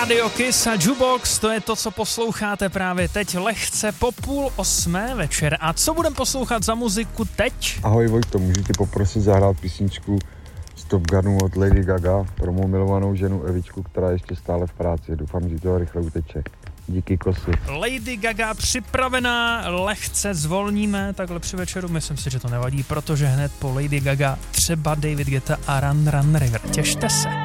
Radio Kiss a Jukebox, to je to, co posloucháte právě teď, lehce po 7:30 večer. A co budeme poslouchat za muziku teď? Ahoj Vojto, můžu tě poprosit zahrát písničku z Top Gunu od Lady Gaga pro mou milovanou ženu Evičku, která je ještě stále v práci. Doufám, že to rychle uteče. Díky, kosu. Lady Gaga připravená, lehce zvolníme takhle při večeru. Myslím si, že to nevadí, protože hned po Lady Gaga třeba David Guetta a Run Run River. Těšte se.